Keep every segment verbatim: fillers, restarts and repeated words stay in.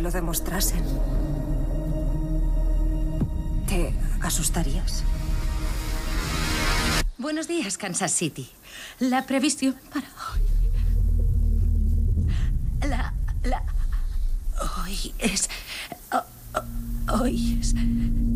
lo demostrasen, ¿te asustarías? Buenos días, Kansas City. La previsión para hoy... La... La... Hoy es... Hoy es...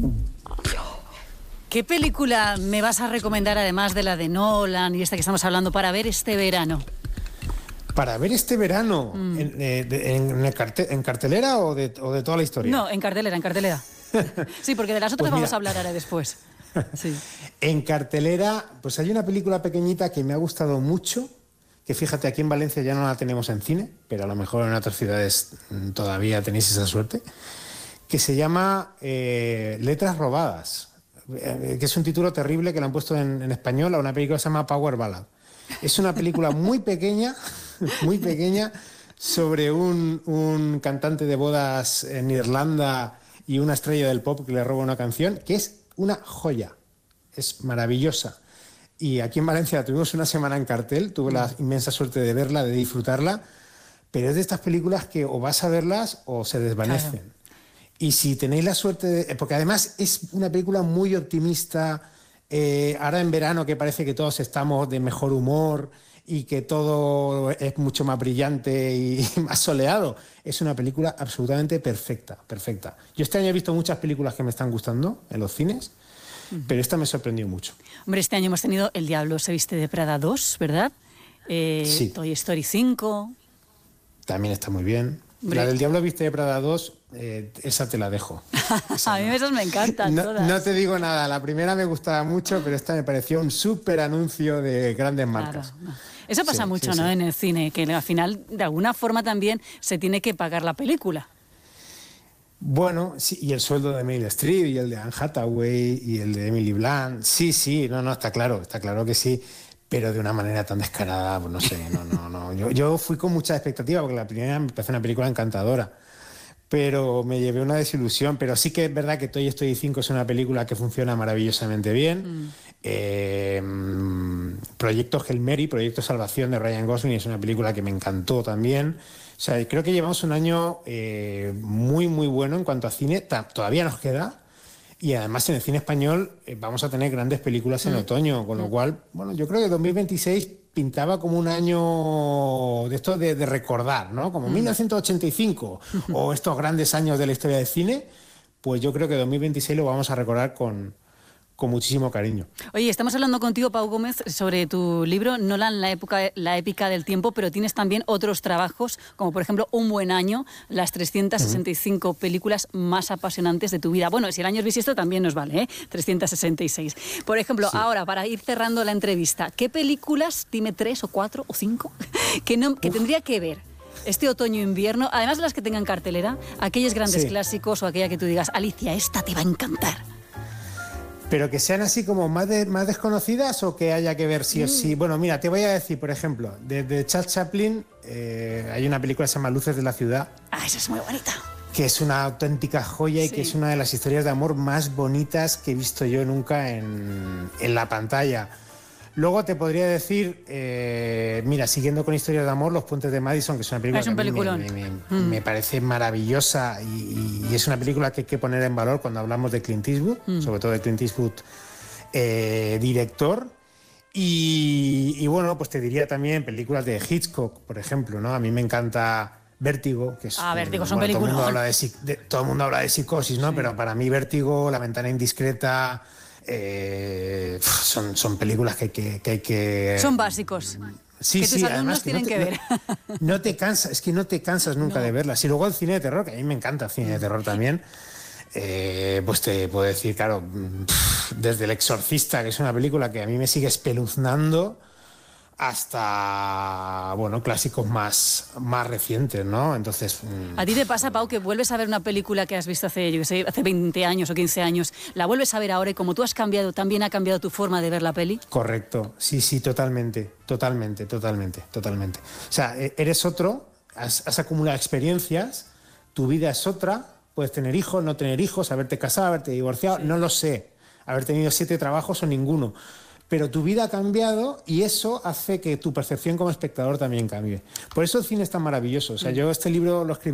¿Qué película me vas a recomendar, además de la de Nolan y esta que estamos hablando, para ver este verano? Para ver este verano, mm. ¿en, eh, de, en, en, carte, ¿en cartelera o de, o de toda la historia? No, en cartelera, en cartelera. Sí, porque de las otras pues vamos a hablar ahora después. Sí. En cartelera, pues hay una película pequeñita que me ha gustado mucho, que fíjate, aquí en Valencia ya no la tenemos en cine, pero a lo mejor en otras ciudades todavía tenéis esa suerte, que se llama eh, Letras robadas, eh, que es un título terrible que le han puesto en, en español a una película que se llama Power Ballad. Es una película muy pequeña, muy pequeña, sobre un, un cantante de bodas en Irlanda y una estrella del pop que le roba una canción, que es una joya, es maravillosa. Y aquí en Valencia la tuvimos una semana en cartel, tuve la inmensa suerte de verla, de disfrutarla, pero es de estas películas que o vas a verlas o se desvanecen. Claro. Y si tenéis la suerte de... Porque además es una película muy optimista, eh, ahora en verano que parece que todos estamos de mejor humor y que todo es mucho más brillante y más soleado. Es una película absolutamente perfecta, perfecta. Yo este año he visto muchas películas que me están gustando en los cines, uh-huh. pero esta me sorprendió mucho. Hombre, este año hemos tenido El Diablo se viste de Prada dos, ¿verdad? Eh, sí. Toy Story cinco. También está muy bien. Hombre. La del Diablo viste de Prada dos, eh, esa te la dejo. Esa a mí no. esas me encantan no, todas. No te digo nada, la primera me gustaba mucho, pero esta me pareció un súper anuncio de grandes marcas. Claro, no. Eso pasa sí, mucho, sí, ¿no? Sí. En el cine, que al final, de alguna forma también se tiene que pagar la película. Bueno, sí, y el sueldo de Meryl Streep, y el de Anne Hathaway, y el de Emily Blunt. Sí, sí, no, no, está claro, está claro que sí, pero de una manera tan descarada, pues no sé, no, no, no. Yo, yo fui con mucha expectativa, porque la primera me parece una película encantadora, pero me llevé una desilusión. Pero sí que es verdad que Toy Story cinco es una película que funciona maravillosamente bien. Mm. Eh, Proyecto Hail Mary, Proyecto Salvación de Ryan Gosling, es una película que me encantó también. O sea, creo que llevamos un año eh, muy, muy bueno en cuanto a cine. Todavía nos queda. Y además en el cine español eh, vamos a tener grandes películas en mm. otoño, con lo cual, bueno, yo creo que dos mil veintiséis pintaba como un año de esto de, de recordar, ¿no? Como mm. mil novecientos ochenta y cinco o estos grandes años de la historia del cine, pues yo creo que dos mil veintiséis lo vamos a recordar con... con muchísimo cariño. Oye, estamos hablando contigo, Pau Gómez, sobre tu libro Nolan, la época, la épica del tiempo, pero tienes también otros trabajos, como por ejemplo Un buen año, las trescientas sesenta y cinco uh-huh. películas más apasionantes de tu vida. Bueno, si el año es bisiesto también nos vale, ¿eh? trescientas sesenta y seis. Por ejemplo, sí. ahora, para ir cerrando la entrevista, ¿qué películas, dime tres o cuatro o cinco, que, no, que tendría que ver este otoño-invierno, además de las que tengan cartelera, aquellos grandes sí. clásicos o aquella que tú digas, Alicia, esta te va a encantar? ¿Pero que sean así como más, de, más desconocidas o que haya que ver sí o sí? Bueno, mira, te voy a decir, por ejemplo, de, de Charles Chaplin eh, hay una película que se llama Luces de la ciudad. Ah, esa es muy bonita. Que es una auténtica joya y sí. que es una de las historias de amor más bonitas que he visto yo nunca en, en la pantalla. Luego te podría decir, eh, mira, siguiendo con historias de amor, Los puentes de Madison, que es una película es un que a mí peliculón. me, me, mm. me parece maravillosa y, y es una película que hay que poner en valor cuando hablamos de Clint Eastwood, mm. sobre todo de Clint Eastwood, eh, director. Y, y bueno, pues te diría también películas de Hitchcock, por ejemplo, ¿no? A mí me encanta Vértigo, que es... Ah, Vértigo bueno, son películas. Todo el mundo habla de, de, todo el mundo habla de psicosis, ¿no? Sí. Pero para mí Vértigo, La ventana indiscreta... Eh, son, son películas que hay que, que, hay que... Son básicos. Sí, que tus sí, alumnos además tienen que, no te, que ver. No, no te cansas, es que no te cansas nunca no. de verlas. Y luego el cine de terror, que a mí me encanta el cine de terror también, eh, pues te puedo decir, claro, desde El Exorcista, que es una película que a mí me sigue espeluznando, hasta, bueno, clásicos más, más recientes, ¿no? Entonces... ¿A ti te pasa, Pau, que vuelves a ver una película que has visto hace, yo sé, hace veinte años o quince años, la vuelves a ver ahora y como tú has cambiado, también ha cambiado tu forma de ver la peli? Correcto, sí, sí, totalmente, totalmente, totalmente, totalmente. O sea, eres otro, has, has acumulado experiencias, tu vida es otra, puedes tener hijos, no tener hijos, haberte casado, haberte divorciado, sí. no lo sé, haber tenido siete trabajos o ninguno. Pero tu vida ha cambiado y eso hace que tu percepción como espectador también cambie. Por eso el cine es tan maravilloso. O sea, yo este libro lo escribí